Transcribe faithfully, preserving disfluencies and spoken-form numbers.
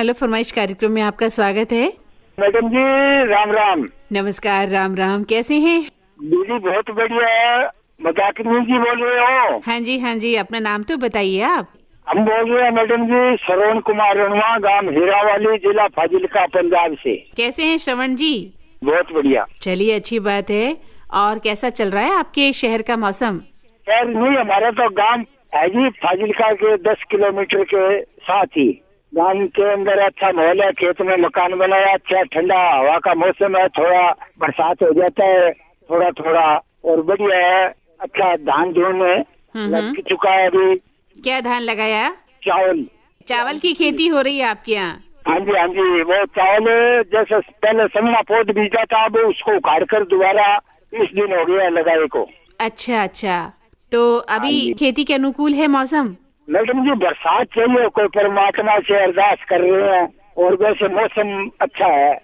Hello फरमाइश कार्यक्रम में आपका स्वागत है। मैडम जी राम राम। नमस्कार। राम राम, कैसे हैं? दीदी बहुत बढ़िया है। मजाकिनी जी बोल रहे हो? हाँ जी हाँ जी, अपना नाम तो बताइए आप। हम बोल रहे हैं मैडम जी श्रवण कुमार रणवा, गांव हीरावाली, जिला फाजिलका, पंजाब से। कैसे हैं श्रवण जी? बहुत बढ़िया। चलिए, अच्छी बात है। और कैसा चल रहा है आपके शहर का मौसम? खैर नहीं, हमारा तो गांव है जी फाजिलका के दस किलोमीटर के साथ ही। गांव के अंदर अच्छा माहौल है, खेत में मकान बनाया, अच्छा ठंडा हवा का मौसम है, थोड़ा बरसात हो जाता है थोड़ा थोड़ा, और बढ़िया है। अच्छा धान धुन लग चुका है अभी। क्या धान लगाया? चावल। चावल की खेती हो रही है आपके यहाँ? हाँ जी हाँ जी, वो चावल जैसे पहले समना पौध बीजा था, अब उसको उखाड़ कर दोबारा बीस दिन हो गया लगाए को। अच्छा अच्छा, तो अभी खेती के अनुकूल है मौसम? मैडम जी बरसात चाहिए, कोई परमात्मा से अरदास कर रहे हैं, और वैसे मौसम अच्छा है।